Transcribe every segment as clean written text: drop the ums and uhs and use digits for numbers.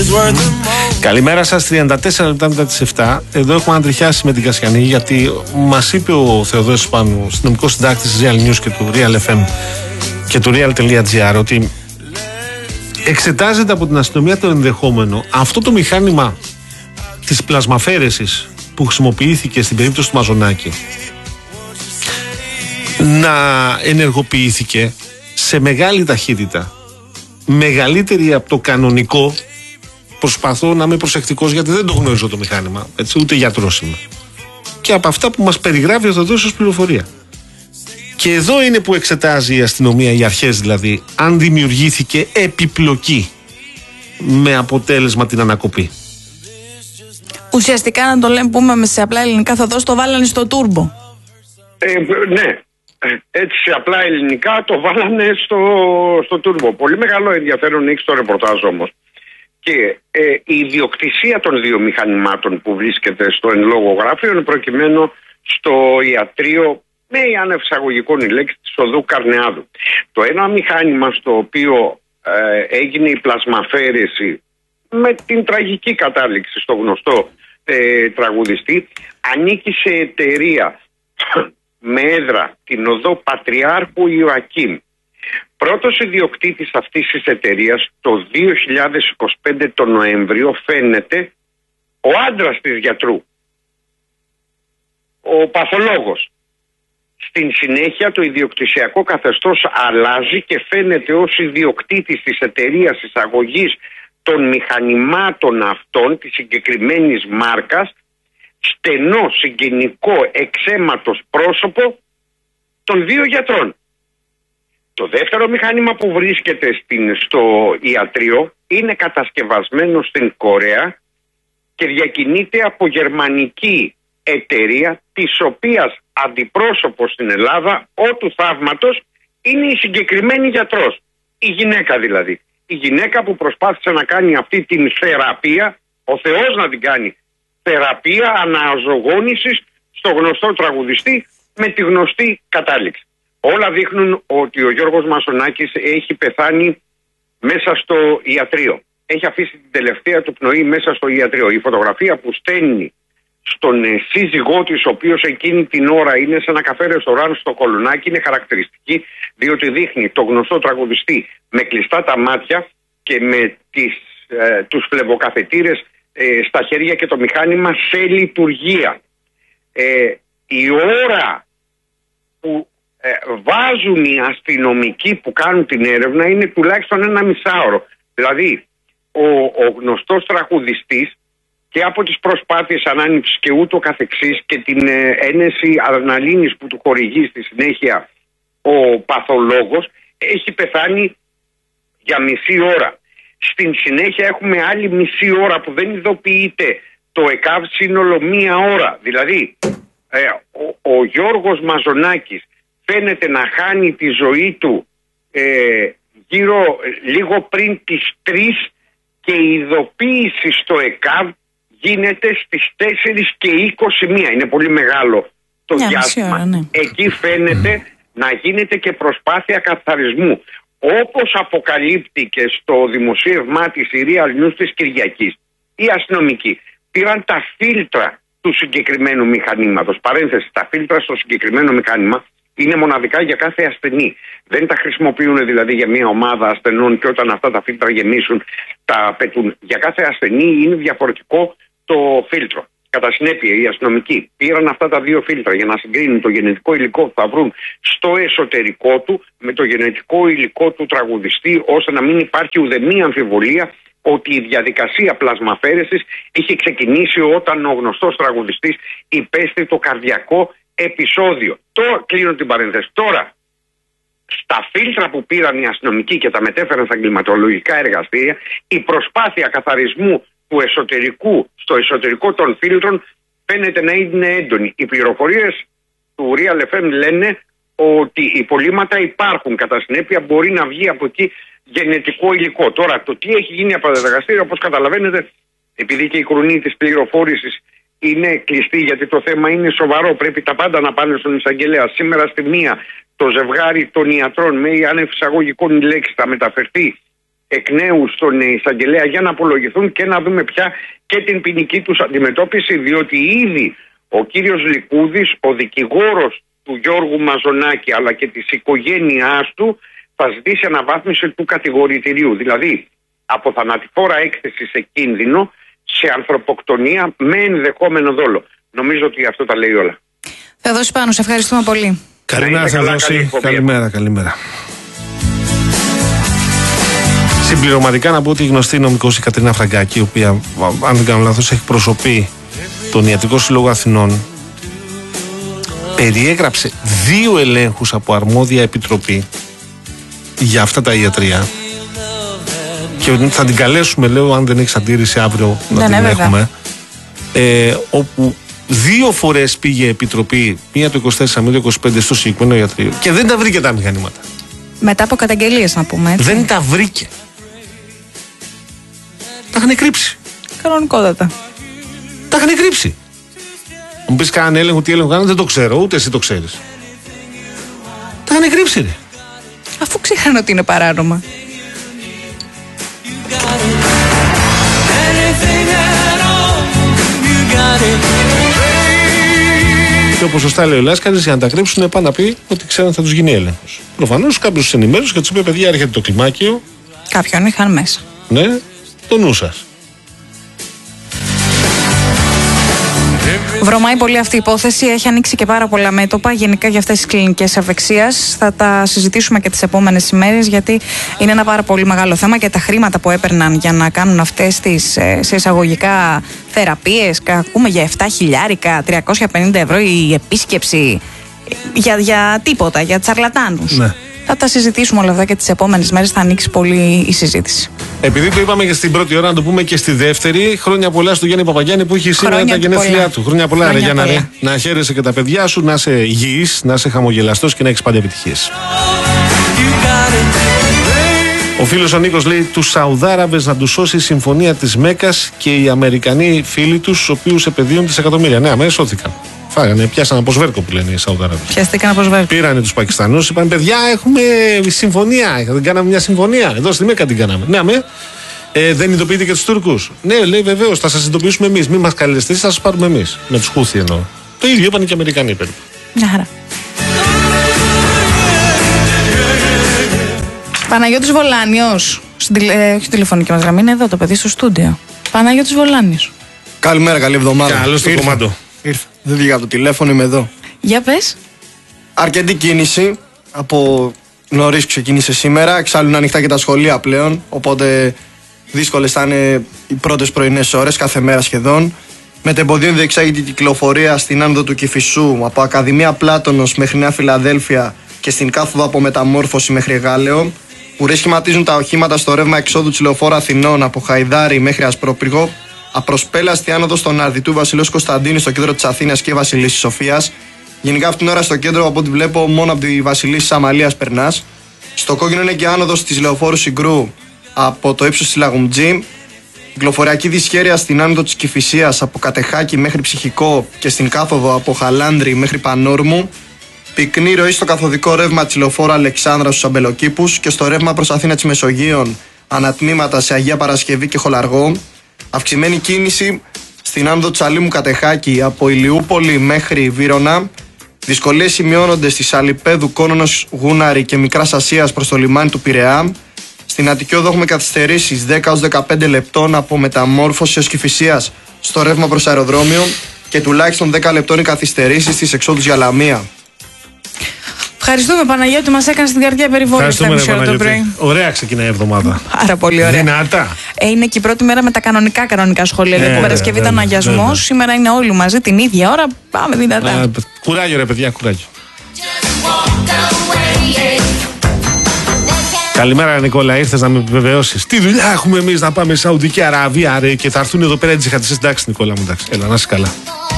Καλημέρα σας, 34 λεπτά μετά τις 7. Εδώ έχουμε αντριχιάσει με την Κασιανή, γιατί μας είπε ο Θεοδόσης Πάνου, αστυνομικός συντάκτης της Real News και του Real FM και του Real.gr, ότι εξετάζεται από την αστυνομία το ενδεχόμενο αυτό το μηχάνημα της πλασμαφέρεσης που χρησιμοποιήθηκε στην περίπτωση του Μαζονάκη να ενεργοποιήθηκε σε μεγάλη ταχύτητα, μεγαλύτερη από το κανονικό. Προσπαθώ να είμαι προσεκτικός, γιατί δεν το γνωρίζω το μηχάνημα, έτσι, ούτε γιατρός είμαι, και από αυτά που μας περιγράφει ο Θεοδόσης ως πληροφορία. Και εδώ είναι που εξετάζει η αστυνομία, οι αρχές δηλαδή, αν δημιουργήθηκε επιπλοκή με αποτέλεσμα την ανακοπή. Ουσιαστικά, να το λέμε, πούμε σε απλά ελληνικά, Θεοδόση, το βάλανε στο τούρμπο. Ναι, έτσι σε απλά ελληνικά το βάλανε στο τούρμπο. Πολύ μεγάλο ενδιαφέρον έχει το ρεπορτάζ όμως. Και η ιδιοκτησία των δύο μηχανημάτων που βρίσκεται στο εν λόγω γραφείο, προκειμένου στο ιατρείο, με άνευ εισαγωγικών η λέξη, της οδού Καρνεάδου. Το ένα μηχάνημα στο οποίο έγινε η πλασμαφέρεση με την τραγική κατάληξη στο γνωστό τραγουδιστή, ανήκει σε εταιρεία με έδρα την οδό Πατριάρχου Ιωακήμ. Πρώτος ιδιοκτήτης αυτής της εταιρείας το 2025 τον Νοέμβριο φαίνεται ο άντρας της γιατρού, ο παθολόγος. Στην συνέχεια το ιδιοκτησιακό καθεστώς αλλάζει και φαίνεται ως ιδιοκτήτης της εταιρείας εισαγωγής των μηχανημάτων αυτών της συγκεκριμένης μάρκας στενό συγγενικό εξαίματος πρόσωπο των δύο γιατρών. Το δεύτερο μηχάνημα που βρίσκεται στο ιατρείο είναι κατασκευασμένο στην Κορέα και διακινείται από γερμανική εταιρεία, της οποίας αντιπρόσωπος στην Ελλάδα, ο του θαύματος, είναι η συγκεκριμένη γιατρός. Η γυναίκα δηλαδή. Η γυναίκα που προσπάθησε να κάνει αυτή την θεραπεία, ο Θεός να την κάνει, θεραπεία αναζωογόνησης στο γνωστό τραγουδιστή με τη γνωστή κατάληξη. Όλα δείχνουν ότι ο Γιώργος Μασονάκης έχει πεθάνει μέσα στο ιατρείο. Έχει αφήσει την τελευταία του πνοή μέσα στο ιατρείο. Η φωτογραφία που στέλνει στον σύζυγό της, ο οποίος εκείνη την ώρα είναι σε ένα καφέ ρεστοράν στο Κολονάκι, είναι χαρακτηριστική, διότι δείχνει το γνωστό τραγουδιστή με κλειστά τα μάτια και με τους φλεβοκαθετήρες στα χέρια και το μηχάνημα σε λειτουργία. Η ώρα που βάζουν οι αστυνομικοί που κάνουν την έρευνα είναι τουλάχιστον ένα μισάωρο. Δηλαδή ο γνωστός τραγουδιστής, και από τις προσπάθειες ανάνυψης και ούτω καθεξής και την ένεση αδρεναλίνης που του χορηγεί στη συνέχεια ο παθολόγος, έχει πεθάνει για μισή ώρα. Στην συνέχεια έχουμε άλλη μισή ώρα που δεν ειδοποιείται το ΕΚΑΒ, σύνολο μία ώρα. Δηλαδή ο Γιώργος Μαζονάκης φαίνεται να χάνει τη ζωή του λίγο πριν τις 3 και η ειδοποίηση στο ΕΚΑΒ γίνεται στις 4:21. Είναι πολύ μεγάλο το διάστημα. Ώρα, ναι. Εκεί φαίνεται να γίνεται και προσπάθεια καθαρισμού. Όπως αποκαλύπτει και στο δημοσίευμά της η Real News της Κυριακής, οι αστυνομικοί πήραν τα φίλτρα του συγκεκριμένου μηχανήματος. Παρένθεση, τα φίλτρα στο συγκεκριμένο μηχάνημα είναι μοναδικά για κάθε ασθενή. Δεν τα χρησιμοποιούν δηλαδή για μια ομάδα ασθενών και όταν αυτά τα φίλτρα γεμίσουν τα πετούν. Για κάθε ασθενή είναι διαφορετικό το φίλτρο. Κατά συνέπεια, οι αστυνομικοί πήραν αυτά τα δύο φίλτρα για να συγκρίνουν το γενετικό υλικό που θα βρουν στο εσωτερικό του με το γενετικό υλικό του τραγουδιστή, ώστε να μην υπάρχει ουδέμια αμφιβολία ότι η διαδικασία πλασμαφέρεσης είχε ξεκινήσει όταν ο γνωστός τραγουδιστής υπέστη το καρδιακό επεισόδιο. Τώρα κλείνω την παρένθεση. Τώρα, στα φίλτρα που πήραν οι αστυνομικοί και τα μετέφεραν στα εγκληματολογικά εργαστήρια, η προσπάθεια καθαρισμού του εσωτερικού στο εσωτερικό των φίλτρων φαίνεται να είναι έντονη. Οι πληροφορίες του Real FM λένε ότι οι υπολείμματα υπάρχουν. Κατά συνέπεια μπορεί να βγει από εκεί γενετικό υλικό. Τώρα το τι έχει γίνει από τα εργαστήρια, όπως καταλαβαίνετε, επειδή και η κρονή της πληροφόρησης είναι κλειστή, γιατί το θέμα είναι σοβαρό, πρέπει τα πάντα να πάνε στον εισαγγελέα. Σήμερα στη 1 το ζευγάρι των ιατρών με άνευ εισαγωγικών λέξεις θα μεταφερθεί εκ νέου στον εισαγγελέα για να απολογηθούν και να δούμε πια και την ποινική τους αντιμετώπιση, διότι ήδη ο κύριος Λικούδης, ο δικηγόρος του Γιώργου Μαζονάκη αλλά και της οικογένειάς του, θα ζητήσει αναβάθμιση του κατηγορητηρίου. Δηλαδή από θανατηφόρα έκθεση σε κίνδυνο σε ανθρωποκτονία με ενδεχόμενο δόλο. Νομίζω ότι αυτό τα λέει όλα. Θεοδόση Πάνου, σε ευχαριστούμε πολύ. Καλημέρα, Θεοδόση. Καλημέρα. Συμπληρωματικά να πω ότι η γνωστή νομικός η Κατρίνα Φραγκάκη, η οποία, αν δεν κάνω λάθος, έχει προσωπεί τον Ιατρικό Σύλλογο Αθηνών, περιέγραψε 2 ελέγχους από αρμόδια επιτροπή για αυτά τα ιατρεία. Και θα την καλέσουμε, λέω, αν δεν έχει αντίρρηση αύριο να την έχουμε. Όπου 2 φορές πήγε επιτροπή, μία το 24, μία το 25 στο συγκεκριμένο ιατρείο και δεν τα βρήκε τα μηχανήματα. Μετά από καταγγελίες, να πούμε, έτσι. Δεν τα βρήκε. Τα είχαν κρύψει. Κανονικότατα. Τα είχαν κρύψει. Μου πεις κάνανε έλεγχο, τι έλεγχο κάνανε, δεν το ξέρω, ούτε εσύ το ξέρεις. Τα είχαν κρύψει, ρε. Αφού ξέραν ότι είναι παράνομα. Και όπως σωστά λέει ο Λάσκαρης, για να τα κρύψουν, πάνε να πει ότι ξέρουν θα τους γίνει έλεγχος. Προφανώς κάποιος τους ενημέρωσε και τους είπε: παιδιά, έρχεται το κλιμάκιο. Κάποιον είχαν μέσα. Ναι, το νου σας. Βρωμάει πολύ αυτή η υπόθεση, έχει ανοίξει και πάρα πολλά μέτωπα γενικά για αυτές τις κλινικές ευεξίας. Θα τα συζητήσουμε και τις επόμενες ημέρες, γιατί είναι ένα πάρα πολύ μεγάλο θέμα και τα χρήματα που έπαιρναν για να κάνουν αυτές τις σε εισαγωγικά θεραπείες, ακούμε για 7.000, 350 ευρώ η επίσκεψη για τίποτα, για τσαρλατάνους. Ναι. Θα τα συζητήσουμε όλα αυτά και τις επόμενες μέρες, θα ανοίξει πολύ η συζήτηση. Επειδή το είπαμε και στην πρώτη ώρα, να το πούμε και στη δεύτερη. Χρόνια πολλά στο Γιάννη Παπαγιάννη που έχει σήμερα τα γενέθλιά του. Χρόνια πολλά, ρε Γιάννα, ρε. Να χαίρεσαι και τα παιδιά σου, να είσαι υγιής, να είσαι χαμογελαστός και να έχεις πάντα επιτυχίες. Ο φίλος ο Νίκος λέει: τους Σαουδάραβες να τους σώσει η συμφωνία της Μέκας και οι Αμερικανοί φίλοι τους, τους οποίους επενδύουν δισεκατομμύρια. Ναι, αμέσως σώθηκαν. Φάγανε, πιάσαν από σβέρκο που λένε οι Σαουδάραβες. Πιάστηκαν από σβέρκο. Πήρανε τους Πακιστανούς, είπαν: παιδιά, έχουμε συμφωνία. Δεν κάναμε μια συμφωνία. Εδώ στη Μέκα την κάναμε. Ναι, αμέ. Δεν ειδοποιείτε και τους Τούρκους. Ναι, λέει βεβαίως, θα σας ειδοποιήσουμε εμείς. Μην μας καλέσετε, θα σας πάρουμε εμείς. Με τους Χούθι εννοώ. Το ίδιο είπαν και οι Αμερικανοί περίπου. Μια χαρά. Παναγιώτης Βολάνιος. Όχι τηλεφωνική μας γραμμή, είναι εδώ το παιδί στο στούντιο. Παναγιώτης Βολάνιος. Καλημέρα, καλή εβδομάδα. Καλώς στο κομμάτι. Ήρθα. Δεν βγήκα από το τηλέφωνο, είμαι εδώ. Για πες. Αρκετή κίνηση. Από νωρίς ξεκίνησε σήμερα. Εξάλλου είναι ανοιχτά και τα σχολεία πλέον. Οπότε δύσκολες θα είναι οι πρώτες πρωινές ώρες, κάθε μέρα σχεδόν. Μετεμποδίων διεξάγεται η κυκλοφορία στην άνοδο του Κηφισού από Ακαδημία Πλάτωνος μέχρι Νέα Φιλαδέλφια και στην κάθοδο από Μεταμόρφωση μέχρι Γάλεο. Ουρές σχηματίζουν τα οχήματα στο ρεύμα εξόδου της Λεωφόρου Αθηνών από Χαϊδάρη μέχρι Ασπρόπυργο. Απροσπέλαστη άνοδο στον Αρδιτού Βασιλέως Κωνσταντίνου στο κέντρο της Αθήνας και Βασιλίσσης Σοφίας. Γενικά αυτήν την ώρα στο κέντρο, από ό,τι βλέπω, μόνο από τη Βασιλίσσης Αμαλίας περνάς. Στο κόκκινο είναι και άνοδος της Λεωφόρου Συγκρού από το ύψος της Λαγουμτζή. Κυκλοφοριακή δυσχέρεια στην άνοδο της Κηφισίας από Κατεχάκη μέχρι Ψυχικό και στην κάθοδο από Χαλάνδρη μέχρι Πανόρμου. Πυκνή ροή στο καθοδικό ρεύμα της Λεωφόρου Αλεξάνδρα στους Αμπελοκήπους και στο ρεύμα προς Αθήνα της Μεσογείων ανατμήματα σε Αγία Παρασκευή και Χολαργό. Αυξημένη κίνηση στην άνοδο Τσαλίμου Κατεχάκη από Ηλιούπολη μέχρι Βύρωνα. Δυσκολίες σημειώνονται στις Αλιπέδου, Κόνονος, Γούναρη και Μικράς Ασίας προς το λιμάνι του Πειραιά. Στην Αττική Οδό έχουμε καθυστερήσεις 10 ως 15 λεπτών από Μεταμόρφωση έως Κηφισίας στο ρεύμα προς αεροδρόμιο και τουλάχιστον 10 λεπτών οι καθυστερήσεις στις εξόδους για Λαμία. Ευχαριστούμε, Παναγιώτη, μας έκανε στην καρδιά περιβόλη στα μισή ώρα το πρωί. Ωραία ξεκινάει η εβδομάδα. Πάρα πολύ ωραία. Δυνατά. Είναι και η πρώτη μέρα με τα κανονικά σχόλια. Ναι, που Παρασκευή ήταν αγιασμός. Σήμερα είναι όλοι μαζί την ίδια ώρα. Πάμε δυνατά. Κουράγιο, ρε παιδιά, κουράγιο. Καλημέρα, Νικόλα. Ήρθες να με επιβεβαιώσεις. Τι δουλειά έχουμε εμείς να πάμε Σαουδική Αραβία, ρε, και θα έρθουν εδώ πέρα τζιχαντιστές. Εντάξει, Νικόλα μου, εντάξει. Έλα, να είσαι καλά.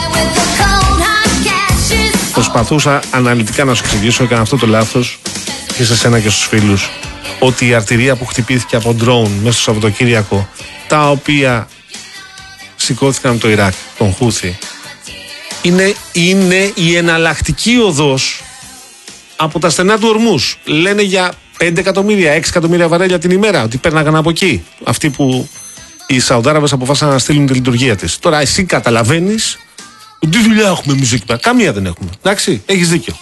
Προσπαθούσα αναλυτικά να σου εξηγήσω, έκανα αυτό το λάθος και σε σένα και στους φίλους, ότι η αρτηρία που χτυπήθηκε από ντρόουν μέσα στο Σαββατοκύριακο, τα οποία σηκώθηκαν από το Ιράκ, τον Χούθι, είναι η εναλλακτική οδός από τα στενά του Ορμούς. Λένε για 5 εκατομμύρια, 6 εκατομμύρια βαρέλια την ημέρα, ότι πέρναγαν από εκεί. Αυτοί που οι Σαουδάραβες αποφάσισαν να στείλουν τη λειτουργία της. Τώρα εσύ καταλαβαίνεις τι δουλειά έχουμε εμείς εκεί πέρα. Καμία δεν έχουμε. Εντάξει, έχεις δίκιο.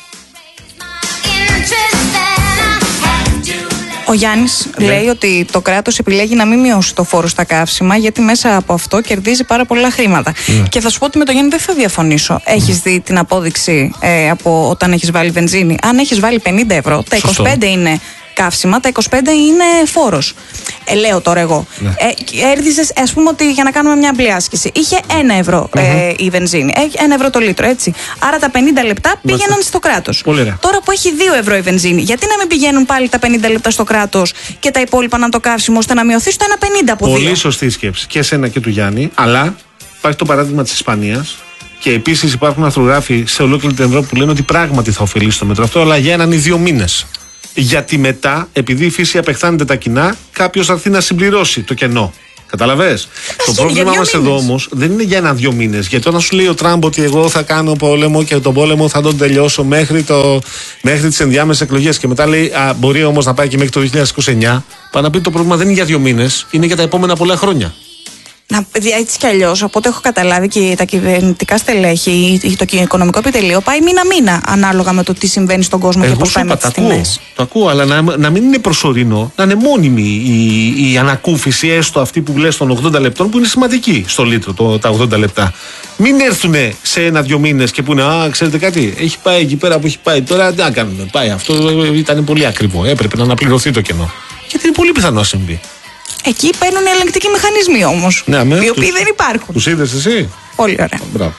Ο Γιάννης λέει ότι το κράτος επιλέγει να μην μειώσει το φόρο στα καύσιμα, γιατί μέσα από αυτό κερδίζει πάρα πολλά χρήματα. Και θα σου πω ότι με το Γιάννη δεν θα διαφωνήσω. Έχεις δει την απόδειξη από όταν έχεις βάλει βενζίνη? Αν έχεις βάλει 50 ευρώ, τα 25 είναι καύσιμα, τα 25 είναι φόρος. Λέω τώρα εγώ. Έρδιζες, ας πούμε ότι για να κάνουμε μια απλή άσκηση, είχε 1 ευρώ η βενζίνη, 1 ευρώ το λίτρο, έτσι. Άρα τα 50 λεπτά πήγαιναν στο κράτος. Τώρα που έχει 2 ευρώ η βενζίνη, γιατί να μην πηγαίνουν πάλι τα 50 λεπτά στο κράτος και τα υπόλοιπα να το καύσιμο, ώστε να μειωθεί στο 1,50 από 2? Πολύ σωστή σκέψη και εσένα και του Γιάννη, αλλά υπάρχει το παράδειγμα της Ισπανίας. Και επίσης υπάρχουν αρθρογράφοι σε ολόκληρη την Ευρώπη που λένε ότι πράγματι θα ωφελήσει το μέτρο αυτό, αλλά για 1 ή 2 μήνες. Γιατί μετά, επειδή η φύση απεχθάνεται τα κοινά, κάποιος θα έρθει να συμπληρώσει το κενό. Καταλαβες? Το πρόβλημά μας εδώ όμως δεν είναι για 1-2 μήνες. Γιατί όταν σου λέει ο Τραμπ ότι εγώ θα κάνω πόλεμο και τον πόλεμο θα τον τελειώσω μέχρι τις ενδιάμεσες εκλογές, και μετά λέει μπορεί όμως να πάει και μέχρι το 2029, πάει να πει το πρόβλημα δεν είναι για 2 μήνες, είναι για τα επόμενα πολλά χρόνια. Έτσι κι αλλιώς, οπότε έχω καταλάβει και τα κυβερνητικά στελέχη ή το οικονομικό επιτελείο πάει μήνα-μήνα ανάλογα με το τι συμβαίνει στον κόσμο και πώς πάει με τις τιμές. Το ακούω, αλλά να μην είναι προσωρινό, να είναι μόνιμη η ανακούφιση, έστω αυτή που λες των 80 λεπτών, που είναι σημαντική στο λίτρο τα 80 λεπτά. Μην έρθουν σε 1-2 μήνες και πούνε ξέρετε κάτι, έχει πάει εκεί πέρα που έχει πάει. Τώρα τι να κάνουμε, πάει. Αυτό ήταν πολύ ακριβό. Έπρεπε να αναπληρωθεί το κενό. Γιατί είναι πολύ πιθανό να συμβεί. Εκεί παίρνουν ελεγκτικοί μηχανισμοί όμως, οι οποίοι δεν υπάρχουν. Τους είδες εσύ? Πολύ ωραία. Μπράβο.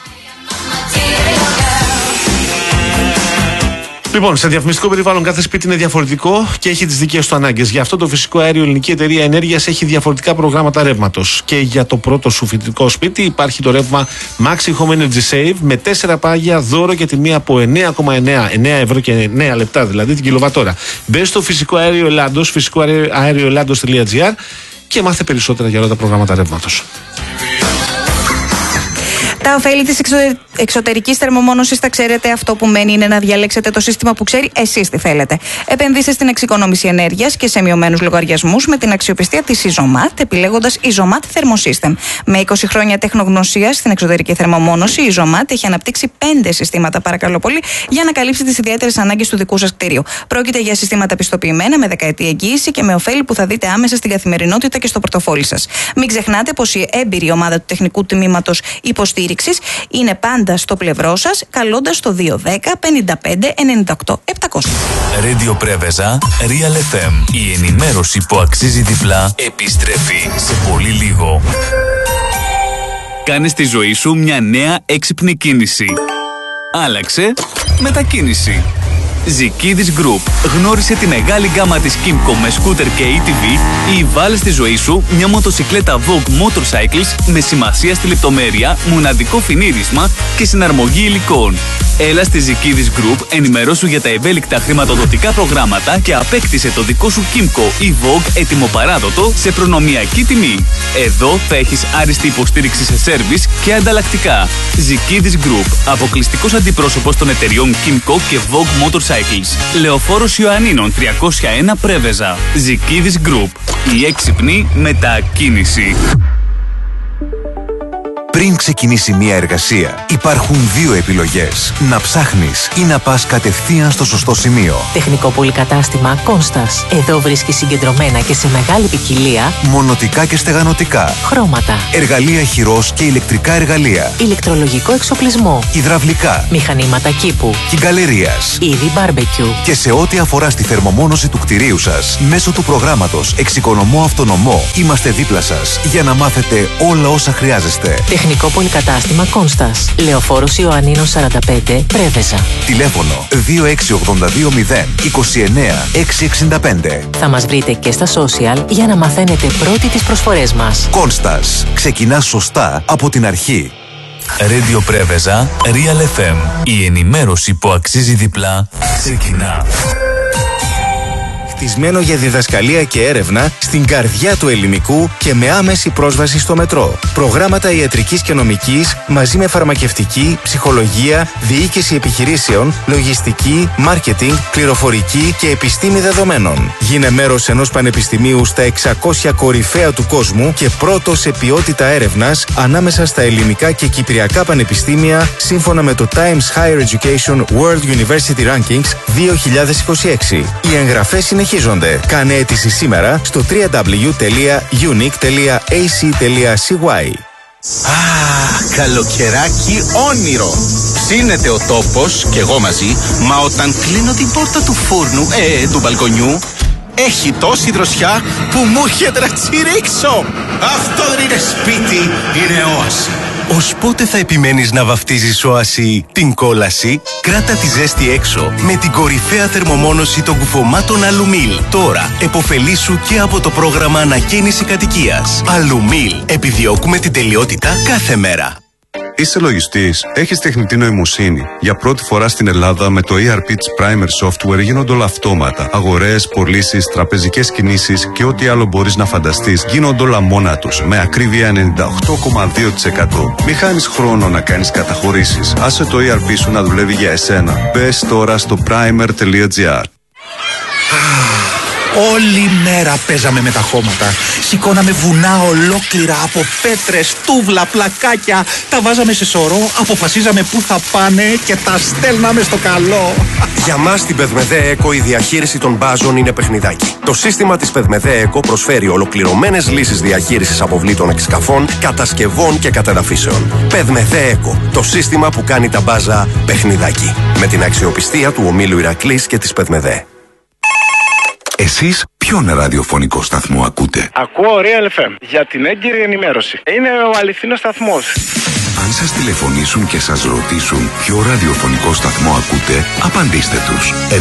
Λοιπόν, σε διαφημιστικό περιβάλλον κάθε σπίτι είναι διαφορετικό και έχει τις δικές του ανάγκες. Γι' αυτό το φυσικό αέριο Ελληνική Εταιρεία Ενέργειας έχει διαφορετικά προγράμματα ρεύματος. Και για το πρώτο σου φοιτητικό σπίτι υπάρχει το ρεύμα Maxi Home Energy Save με 4 πάγια δώρο και τιμή από 9,9 ευρώ και 9 λεπτά, δηλαδή την κιλοβατόρα. Μπες στο φυσικό αέριο Ελλάδος, φυσικοαερioελλάδος.gr και μάθε περισσότερα για όλα τα προγράμματα ρεύματος. Τα ωφέλη της εξωτερικής θερμομόνωσης τα ξέρετε. Αυτό που μένει είναι να διαλέξετε το σύστημα που ξέρει εσείς τι θέλετε. Επενδύστε στην εξοικονόμηση ενέργειας και σε μειωμένους λογαριασμούς με την αξιοπιστία της Isomat, επιλέγοντας Isomat Thermosystem. Με 20 χρόνια τεχνογνωσίας στην εξωτερική θερμομόνωση, η Isomat έχει αναπτύξει 5 συστήματα, παρακαλώ πολύ, για να καλύψει τις ιδιαίτερες ανάγκες του δικού σας κτίριου. Πρόκειται για συστήματα πιστοποιημένα με δεκαετή εγγύηση και με ωφέλη που θα δείτε άμεσα στην καθημερινότητα και στο πορτοφόλι σας. Μην ξεχνάτε πως η έμπειρη ομάδα του τεχνικού τμήματος υποστήριξης είναι πάντα στο πλευρό σας, καλώντας το 210 55 98 700. Radio Πρέβεζα, Real FM. Η ενημέρωση που αξίζει διπλά επιστρέφει σε πολύ λίγο. Κάνε στη ζωή σου μια νέα έξυπνη κίνηση. Άλλαξε μετακίνηση. Ζικίδης Group. Γνώρισε τη μεγάλη γκάμα της Kimco με σκούτερ και ATV ή βάλε στη ζωή σου μια μοτοσικλέτα Vogue Motorcycles με σημασία στη λεπτομέρεια, μοναδικό φινίρισμα και συναρμογή υλικών. Έλα στη Ζικίδης Group, ενημερώσου για τα ευέλικτα χρηματοδοτικά προγράμματα και απέκτησε το δικό σου Kimco ή Vogue ετοιμοπαράδοτο σε προνομιακή τιμή. Εδώ θα έχεις άριστη υποστήριξη σε σέρβις και ανταλλακτικά. Ζικίδης Group, αποκλειστικός αντιπρόσωπος των εταιριών Kimco και Vogue Motorcycles. Λεωφόρος Ιωαννίνων 301 Πρέβεζα. Ζικίδης Group. Η έξυπνη μετακίνηση. Πριν ξεκινήσει μια εργασία, υπάρχουν 2 επιλογές. Να ψάχνεις ή να πας κατευθείαν στο σωστό σημείο. Τεχνικό πολυκατάστημα Κόνστας. Εδώ βρίσκεις συγκεντρωμένα και σε μεγάλη ποικιλία μονοτικά και στεγανοτικά, χρώματα, εργαλεία χειρός και ηλεκτρικά εργαλεία, ηλεκτρολογικό εξοπλισμό, υδραυλικά, μηχανήματα κήπου, κυγκαλερίας, είδη μπάρμπεκιου. Και σε ό,τι αφορά στη θερμομόνωση του κτηρίου σας, μέσω του προγράμματος Εξοικονομώ Αυτονομό, είμαστε δίπλα σας για να μάθετε όλα όσα χρειάζεστε. Τεχνικό πολυκατάστημα Κόνστας. Λεωφόρος Ιωαννίνων 45 Πρέβεζα. Τηλέφωνο 26220 29 665. Θα μας βρείτε και στα social για να μαθαίνετε πρώτοι τις προσφορές μας. Κόνστας. Ξεκινά σωστά από την αρχή. Radio Πρέβεζα, Real FM. Η ενημέρωση που αξίζει διπλά ξεκινά. Κτισμένο για διδασκαλία και έρευνα στην καρδιά του ελληνικού και με άμεση πρόσβαση στο μετρό. Προγράμματα ιατρικής και νομικής μαζί με φαρμακευτική, ψυχολογία, διοίκηση επιχειρήσεων, λογιστική, μάρκετινγκ, πληροφορική και επιστήμη δεδομένων. Γίνε μέρος ενός πανεπιστημίου στα 600 κορυφαία του κόσμου και πρώτο σε ποιότητα έρευνας ανάμεσα στα ελληνικά και κυπριακά πανεπιστήμια σύμφωνα με το Times Higher Education World University Rankings 2026. Οι εγγραφές συνεχίζονται. Κάνε αίτηση σήμερα στο www.unique.ac.cy. Καλοκαιράκι όνειρο. Ψήνεται ο τόπος και εγώ μαζί, μα όταν κλείνω την πόρτα του φούρνου, του μπαλκονιού, έχει τόση δροσιά που μου έρχεται να τσιρίξω. Αυτό δεν είναι σπίτι, είναι όαση. Ως πότε θα επιμένεις να βαφτίζεις όαση την κόλαση? Κράτα τη ζέστη έξω με την κορυφαία θερμομόνωση των κουφωμάτων Αλουμίλ. Τώρα εποφελήσου και από το πρόγραμμα ανακαίνιση κατοικίας. Αλουμίλ. Επιδιώκουμε την τελειότητα κάθε μέρα. Είσαι λογιστής, έχεις τεχνητή νοημοσύνη. Για πρώτη φορά στην Ελλάδα με το ERP της Primer Software γίνονται όλα αυτόματα. Αγορές, πωλήσεις, τραπεζικές κινήσεις και ό,τι άλλο μπορείς να φανταστείς γίνονται όλα μόνα τους με ακρίβεια 98,2%. Μη χάνεις χρόνο να κάνεις καταχωρήσεις. Άσε το ERP σου να δουλεύει για εσένα. Μπες τώρα στο primer.gr. Όλη μέρα παίζαμε με τα χώματα. Σηκώναμε βουνά ολόκληρα από πέτρες, τούβλα, πλακάκια. Τα βάζαμε σε σωρό, αποφασίζαμε πού θα πάνε και τα στέλναμε στο καλό. Για μας στην Πεδμεδέ Eco η διαχείριση των μπάζων είναι παιχνιδάκι. Το σύστημα της Πεδμεδέ Eco προσφέρει ολοκληρωμένες λύσεις διαχείρισης αποβλήτων εξκαφών, κατασκευών και κατεδαφίσεων. Πεδμεδέ Eco, το σύστημα που κάνει τα μπάζα παιχνιδάκι. Με την αξιοπιστία του ομίλου Ηρακλής και της Πεδμεδέ. Εσείς ποιον ραδιοφωνικό σταθμό ακούτε? Ακούω Real FM για την έγκυρη ενημέρωση. Είναι ο αληθινός σταθμός. Αν σας τηλεφωνήσουν και σας ρωτήσουν ποιο ραδιοφωνικό σταθμό ακούτε, απαντήστε τους.